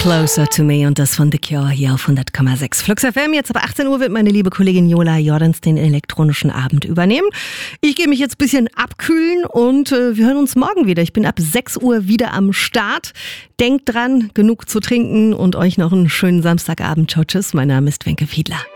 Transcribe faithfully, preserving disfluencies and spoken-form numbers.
Closer to Me und das von The Cure hier auf hundert Komma sechs. Flux F M, jetzt ab achtzehn Uhr wird meine liebe Kollegin Jola Jordans den elektronischen Abend übernehmen. Ich gehe mich jetzt ein bisschen abkühlen und äh, wir hören uns morgen wieder. Ich bin ab sechs Uhr wieder am Start. Denkt dran, genug zu trinken und euch noch einen schönen Samstagabend. Ciao, tschüss, mein Name ist Wenke Fiedler.